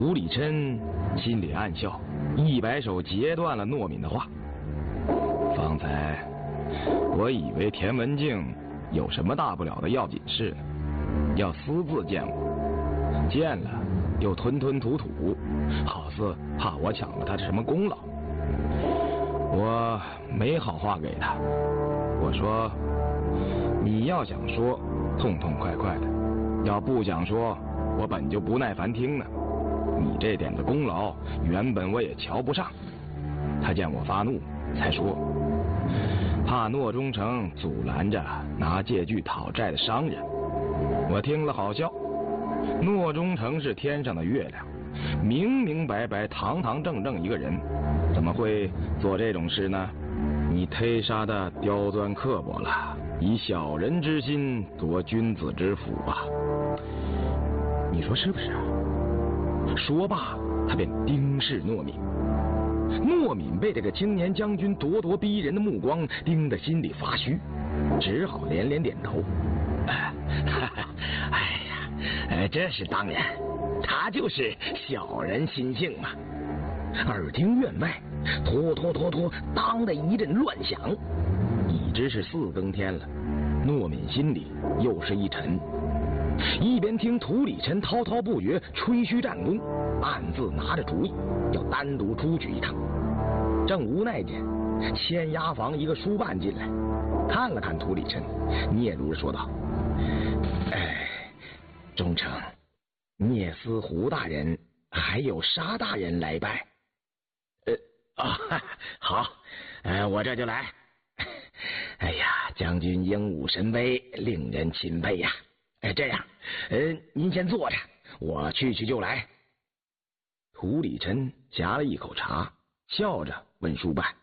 吴礼琛心里暗笑，一摆手截断了诺敏的话。方才我以为田文静有什么大不了的要紧事，要私自见我，见了又吞吞吐吐，好似怕我抢了他的什么功劳。我没好话给他，我说你要想说痛痛快快的，要不想说我本就不耐烦听呢。你这点子功劳原本我也瞧不上。他见我发怒才说，怕诺中丞阻拦着拿借据讨债的商人。我听了好笑，诺中丞是天上的月亮，明明白白堂堂正正一个人，怎么会做这种事呢？你忒杀的刁钻刻薄了，以小人之心夺君子之腹啊！你说是不是啊？说罢，他便盯视诺敏。诺敏被这个青年将军咄咄逼人的目光盯得心里发虚，只好连连点头。哎呀，这是当然，他就是小人心性嘛。耳听院外拖，当的一阵乱响，已知是4更天了。诺敏心里又是一沉，一边听涂礼琛滔滔不绝吹嘘战功，暗自拿着主意要单独出去一趟。正无奈间，签押房一个书办进来，看了看涂礼琛，嗫嚅说道：“中丞，聂司胡大人还有沙大人来拜。”好，我这就来。哎呀，将军英武神威，令人钦佩呀。这样，您先坐着，我去就来。涂礼琛夹了一口茶，笑着问书办：“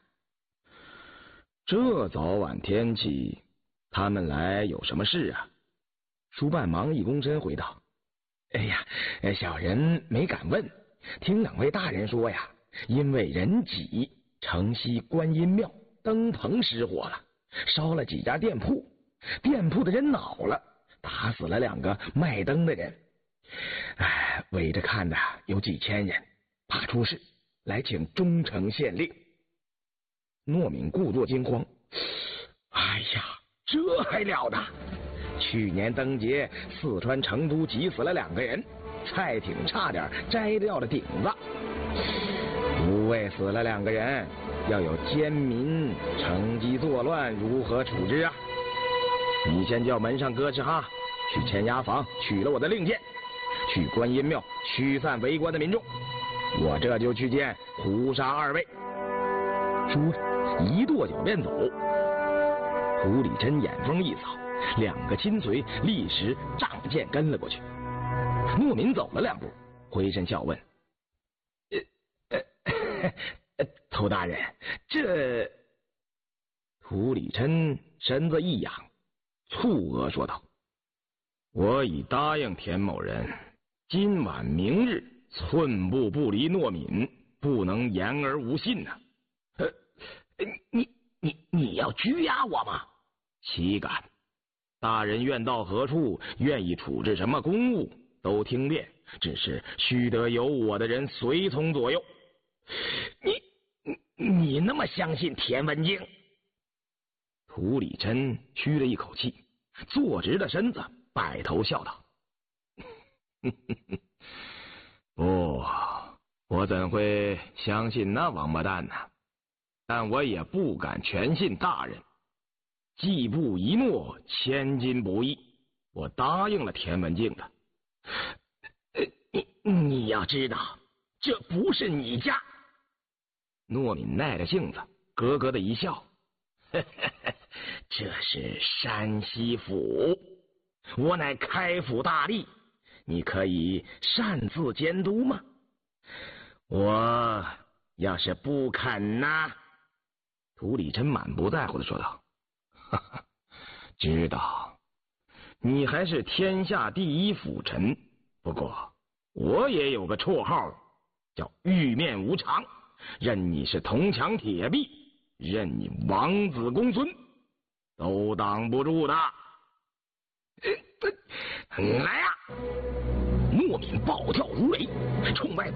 这早晚天气，他们来有什么事啊？”书办忙一躬身回道：“哎呀，小人没敢问，听2位大人说呀，因为人挤，城西观音庙灯棚失火了，烧了几家店铺，店铺的人恼了，打死了2个卖灯的人。围着看的有几千人，怕出事，来请中丞县令。”诺敏故作惊慌：“哎呀，这还了得！去年灯节，四川成都挤死了2个人，蔡挺差点摘掉了顶子。无谓死了2个人，要有奸民乘机作乱，如何处置啊？你先叫门上哥哧哈去签押房取了我的令箭，去观音庙驱散围观的民众。我这就去见胡沙2位。”说着一跺脚便走。涂礼琛眼风一扫，2个亲随立时仗剑跟了过去。诺敏走了2步，回身笑问：“涂大人，这……”涂礼琛身子一仰，蹙额说道：“我已答应田某人，今晚明日寸步不离诺敏，不能言而无信呐。”你要拘押我吗？岂敢！大人愿到何处，愿意处置什么公务，都听便，只是须得有我的人随从左右。你那么相信田文静？涂礼琛吁了一口气，坐直了身子，摆头笑道：“不，我怎会相信那王八蛋呢？但我也不敢全信大人。季布一诺，千金不易，我答应了田文静的。你要知道，这不是你家。”诺敏耐着性子，咯咯的一笑：“这是山西府，我乃开府大吏，你可以擅自监督吗？我要是不肯呢？”涂礼琛满不在乎的说道：“知道，你还是天下第一辅臣，不过我也有个绰号，叫玉面无常，任你是铜墙铁壁，任你王子公孙，都挡不住的。来呀！”诺敏暴跳如雷，冲外